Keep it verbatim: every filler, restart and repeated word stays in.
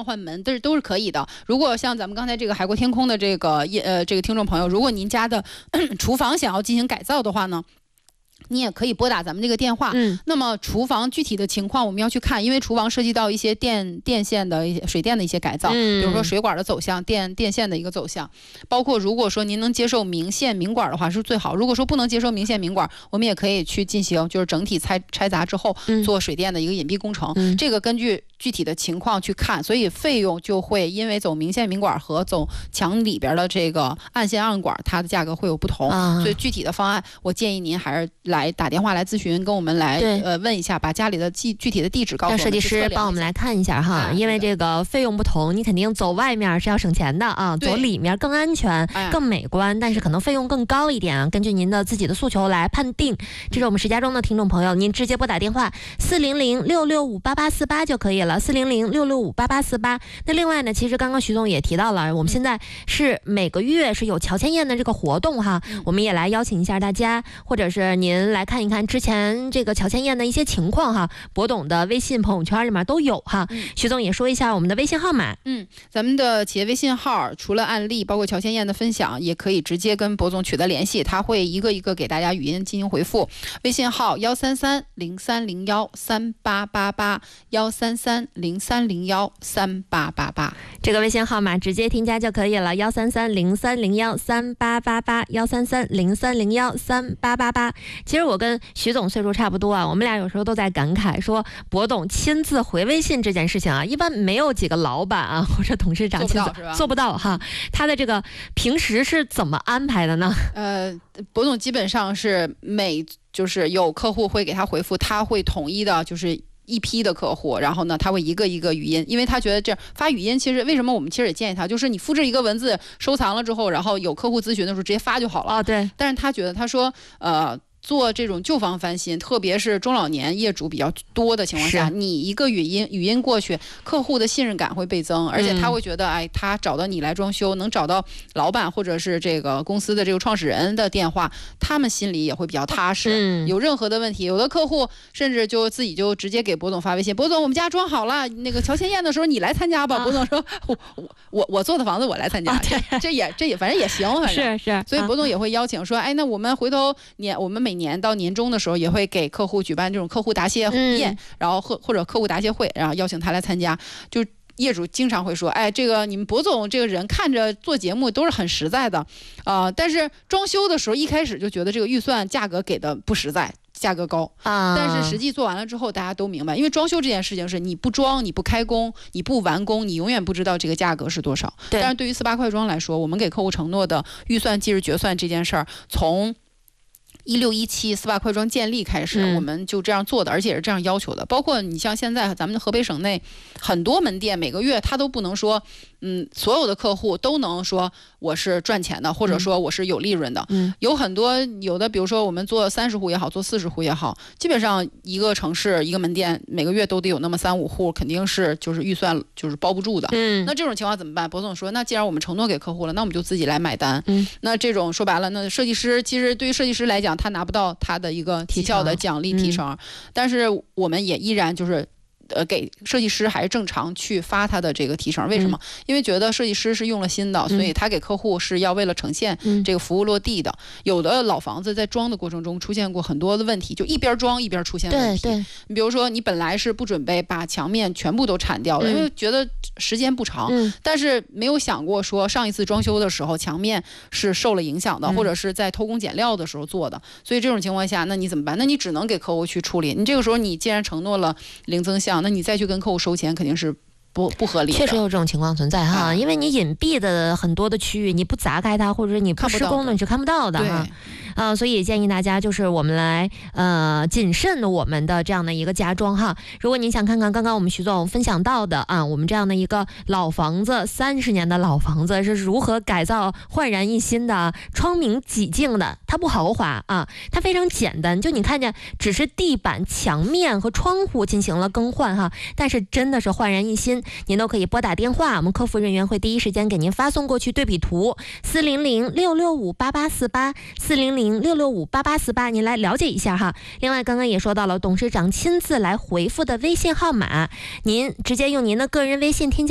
房换门，都是都是可以的。如果像咱们刚才这个海阔天空的这个呃这个听众朋友，如果您家的厨房想要进行改造的话呢，你也可以拨打咱们这个电话。 嗯， 那么厨房具体的情况我们要去看，因为厨房涉及到一些电电线的一些水电的一些改造， 嗯、 比如说水管的走向、电电线的一个走向，包括如果说您能接受明线明管的话是最好。如果说不能接受明线明管，我们也可以去进行就是整体拆拆砸之后做水电的一个隐蔽工程。 嗯、 这个根据具体的情况去看，所以费用就会因为走明线明管和走墙里边的这个暗线暗管，它的价格会有不同。 啊、 所以具体的方案，我建议您还是来打电话来咨询，跟我们来呃问一下，把家里的具具体的地址告诉我们， 让设计师帮我们来看一下哈。啊、因为这个费用不同，你肯定走外面是要省钱的啊，走里面更安全、更美观，但是可能费用更高一点啊。根据您的自己的诉求来判定。这是我们石家庄的听众朋友，您直接拨打电话四零零六六五八八四八就可以了，四零零六六五八八四八。那另外呢，其实刚刚徐总也提到了，我们现在是每个月是有乔迁宴的这个活动哈， 嗯、 我们也来邀请一下大家，或者是您来看一看之前这个乔迁宴的一些情况哈，博董的微信朋友圈里面都有哈。 嗯、 徐总也说一下我们的微信号码。 嗯，咱们的企业微信号除了案例，包括乔迁宴的分享，也可以直接跟博总取得联系，他会一个一个给大家语音进行回复。微信号幺三三零三零幺三八八八幺三三零三零幺三八八八， 这个微信号码直接添加就可以了，幺三三零三零幺三八八八幺三三零三零幺三八八八。其实我跟徐总岁数差不多啊，我们俩有时候都在感慨说，博董亲自回微信这件事情啊，一般没有几个老板啊或者董事长亲自做不到哈。他的这个平时是怎么安排的呢？ 呃，博总基本上是每就是有客户会给他回复，他会统一的就是一批的客户，然后呢他会一个一个语音，因为他觉得这样发语音，其实为什么我们其实也建议他，就是你复制一个文字收藏了之后，然后有客户咨询的时候直接发就好了。 哦，对。 但是他觉得他说呃做这种旧房翻新，特别是中老年业主比较多的情况下，你一个语音语音过去，客户的信任感会倍增，而且他会觉得，嗯、哎，他找到你来装修，能找到老板或者是这个公司的这个创始人的电话，他们心里也会比较踏实。 嗯、 有任何的问题，有的客户甚至就自己就直接给博总发微信，博总，我们家装好了，那个乔迁宴的时候你来参加吧。啊、博总说，我我我做的房子我来参加，啊、这这也这也反正也行，反正是是。 所以博总也会邀请说，哎，那我们回头年我们每年到年终的时候也会给客户举办这种客户答谢宴，嗯、然后或或者客户答谢会，然后邀请他来参加。就业主经常会说，哎，这个你们博总这个人看着做节目都是很实在的，啊、呃，但是装修的时候一开始就觉得这个预算价格给的不实在。价格高啊，但是实际做完了之后，大家都明白，因为装修这件事情是你不装、你不开工、你不完工，你永远不知道这个价格是多少。但是对于四八快装来说，我们给客户承诺的预算即日决算这件事儿，从一六一七四八快装建立开始， 嗯、 我们就这样做的，而且也是这样要求的。包括你像现在咱们的河北省内很多门店，每个月他都不能说，嗯，所有的客户都能说我是赚钱的，或者说我是有利润的。 嗯， 有很多有的，比如说我们做三十户也好，做四十户也好，基本上一个城市一个门店每个月都得有那么三五户，肯定是就是预算就是包不住的。 嗯， 那这种情况怎么办？博总说，那既然我们承诺给客户了，那我们就自己来买单。 嗯， 那这种说白了，那设计师其实对于设计师来讲，他拿不到他的一个绩效的奖励提成，嗯、但是我们也依然就是。呃，给设计师还是正常去发他的这个提成，为什么？嗯、因为觉得设计师是用了心的，所以他给客户是要为了呈现这个服务落地的。嗯、有的老房子在装的过程中出现过很多的问题，就一边装一边出现问题。 对对， 你比如说，你本来是不准备把墙面全部都铲掉的，嗯、因为觉得时间不长， 嗯、 但是没有想过说上一次装修的时候墙面是受了影响的，嗯、或者是在偷工减料的时候做的。所以这种情况下，那你怎么办？那你只能给客户去处理。你这个时候，你既然承诺了零增项，那你再去跟客户收钱肯定是不不合理的。 确实有这种情况存在哈，啊、因为你隐蔽的很多的区域，你不砸开它，或者你不施工的，你是看不到的哈。呃，所以建议大家就是我们来呃谨慎我们的这样的一个家装哈。如果您想看看刚刚我们徐总分享到的啊，我们这样的一个老房子，三十年的老房子是如何改造焕然一新的，窗明几净的，它不豪华啊，它非常简单，就你看见只是地板、墙面和窗户进行了更换哈，但是真的是焕然一新。您都可以拨打电话，我们客服人员会第一时间给您发送过去对比图，四零零六六五八八四八，四零零六六五八八四八，您来了解一下哈。另外，刚刚也说到了董事长亲自来回复的微信号码，您直接用您的个人微信添加